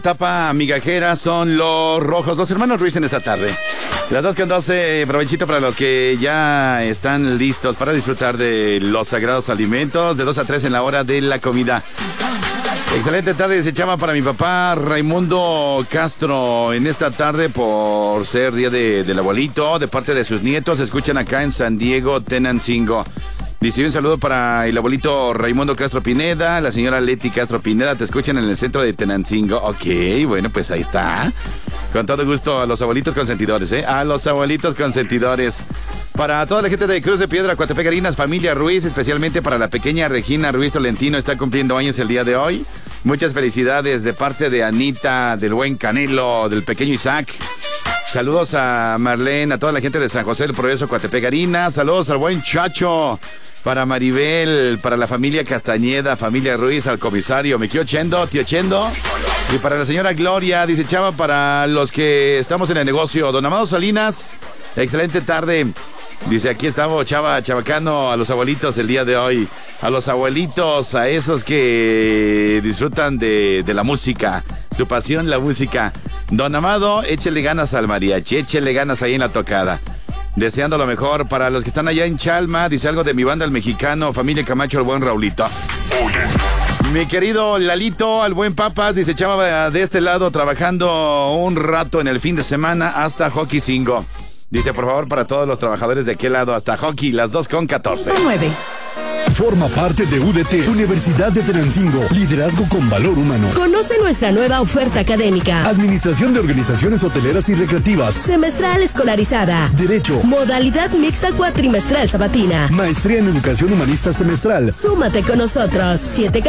Tapa migajera son los rojos, los hermanos Ruiz en esta tarde. Las 2:12, provechito para los que ya están listos para disfrutar de los sagrados alimentos, de 2 a 3 en la hora de la comida. Excelente tarde, se llama para mi papá Raimundo Castro en esta tarde por ser día del abuelito, de parte de sus nietos, se escuchan acá en San Diego, Tenancingo. Dice un saludo para el abuelito Raimundo Castro Pineda, la señora Leti Castro Pineda, te escuchan en el centro de Tenancingo. Ok, bueno, pues ahí está. Con todo gusto a los abuelitos consentidores, a los abuelitos consentidores. Para toda la gente de Cruz de Piedra, Coatepec, Harinas, familia Ruiz, especialmente para la pequeña Regina Ruiz Tolentino, está cumpliendo años el día de hoy. Muchas felicidades de parte de Anita, del buen Canelo, del pequeño Isaac. Saludos a Marlene, a toda la gente de San José del Progreso, Coatepec, Harinas. Saludos al buen Chacho. Para Maribel, para la familia Castañeda, familia Ruiz, al comisario, me quiero Chendo, tío Chendo. Y para la señora Gloria, dice Chava, para los que estamos en el negocio. Don Amado Salinas, excelente tarde. Dice, aquí estamos, Chava, chavacano, a los abuelitos el día de hoy. A los abuelitos, a esos que disfrutan de la música, su pasión, la música. Don Amado, échele ganas al mariachi, échele ganas ahí en la tocada. Deseando lo mejor para los que están allá en Chalma. Dice algo de mi banda, el mexicano, familia Camacho, el buen Raulito. Mi querido Lalito, al buen Papas, dice Chava, de este lado trabajando un rato en el fin de semana hasta Hockey 5. Dice, por favor, para todos los trabajadores de aquel lado, hasta Hockey, las 2:14. 9. Forma parte de UDT, Universidad de Tenancingo, liderazgo con valor humano. Conoce nuestra nueva oferta académica. Administración de organizaciones hoteleras y recreativas. Semestral escolarizada. Derecho. Modalidad mixta cuatrimestral sabatina. Maestría en Educación Humanista semestral. Súmate con nosotros.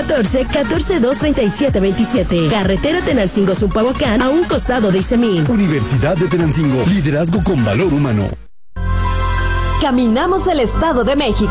714-142-3727. Carretera Tenancingo-Zumpahuacán, a un costado de Isemín. Universidad de Tenancingo, liderazgo con valor humano. Caminamos el Estado de México.